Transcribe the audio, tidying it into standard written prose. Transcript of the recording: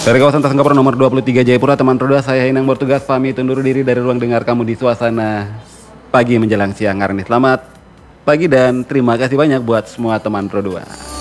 Dari kawasan Tasengkapura nomor 23 Jayapura, teman Roda, saya yang bertugas pamit undur diri dari ruang dengar kamu di suasana pagi menjelang siang hari ini. Selamat pagi dan terima kasih banyak buat semua teman Pro 2.